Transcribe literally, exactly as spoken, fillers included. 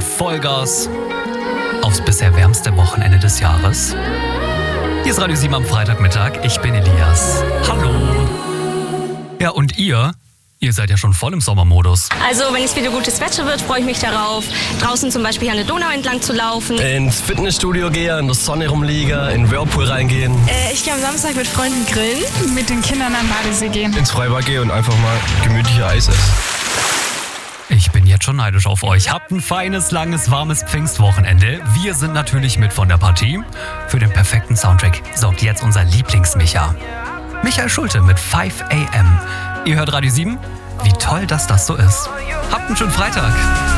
Vollgas aufs bisher wärmste Wochenende des Jahres. Hier ist Radio sieben am Freitagmittag. Ich bin Elias. Hallo. Ja, und ihr? Ihr seid ja schon voll im Sommermodus. Also, wenn es wieder gutes Wetter wird, freue ich mich darauf, draußen zum Beispiel an der Donau entlang zu laufen. Ins Fitnessstudio gehen, in der Sonne rumliegen, in den Whirlpool reingehen. Äh, ich gehe am Samstag mit Freunden grillen, mit den Kindern am Badesee gehen. Ins Freibad gehen und einfach mal gemütliche Eis essen. Ich bin jetzt schon neidisch auf euch. Habt ein feines, langes, warmes Pfingstwochenende. Wir sind natürlich mit von der Partie. Für den perfekten Soundtrack sorgt jetzt unser Lieblingsmicha. Michael Schulte mit fünf a m. Ihr hört Radio sieben. Wie toll, dass das so ist. Habt einen schönen Freitag.